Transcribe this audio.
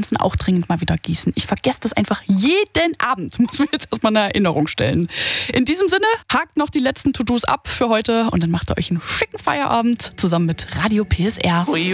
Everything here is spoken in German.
Pflanzen auch dringend mal wieder gießen. Ich vergesse das einfach jeden Abend. Muss mir jetzt erstmal eine Erinnerung stellen. In diesem Sinne, hakt noch die letzten To-Dos ab für heute und dann macht ihr euch einen schicken Feierabend zusammen mit Radio PSR.